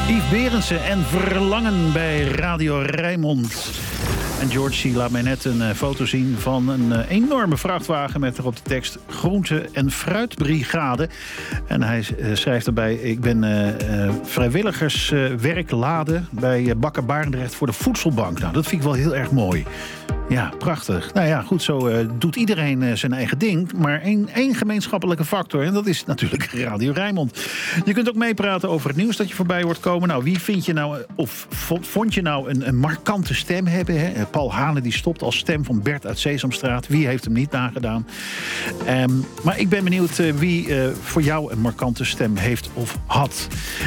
Yves Berendsen en Verlangen bij Radio Rijnmond. En George laat mij net een foto zien van een enorme vrachtwagen met erop de tekst Groente- en Fruitbrigade. En hij schrijft erbij: ik ben vrijwilligerswerk laden bij Bakker Barendrecht voor de Voedselbank. Nou, dat vind ik wel heel erg mooi. Ja, prachtig. Nou ja, goed, zo doet iedereen zijn eigen ding. Maar één gemeenschappelijke factor, en dat is natuurlijk Radio Rijnmond. Je kunt ook meepraten over het nieuws dat je voorbij wordt komen. Nou, wie vind je nou, of vond je nou een markante stem hebben? Hè? Paul Hane die stopt als stem van Bert uit Sesamstraat. Wie heeft hem niet nagedaan? Maar ik ben benieuwd wie voor jou een markante stem heeft of had.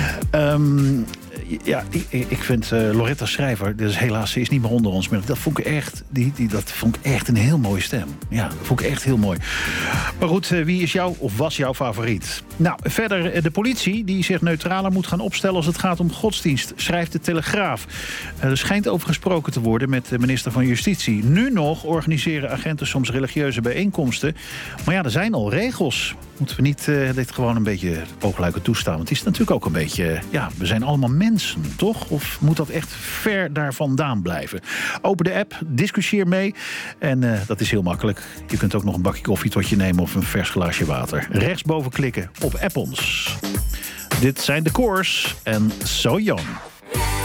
Ja, ik vind Loretta Schrijver, dus helaas, ze is niet meer onder ons, maar dat vond ik echt, dat vond ik echt een heel mooie stem. Ja, dat vond ik echt heel mooi. Maar goed, wie is jouw of was jouw favoriet? Nou, verder, de politie die zich neutraler moet gaan opstellen als het gaat om godsdienst, schrijft de Telegraaf. Er schijnt over gesproken te worden met de minister van Justitie. Nu nog organiseren agenten soms religieuze bijeenkomsten. Maar ja, er zijn al regels. Moeten we niet dit gewoon een beetje oogluikend toestaan? Want het is natuurlijk ook een beetje, ja, we zijn allemaal mensen, toch? Of moet dat echt ver daar vandaan blijven? Open de app, discussieer mee. En dat is heel makkelijk. Je kunt ook nog een bakje koffie tot je nemen of een vers glaasje water. Rechtsboven klikken op app ons. Dit zijn de Coors en So Young.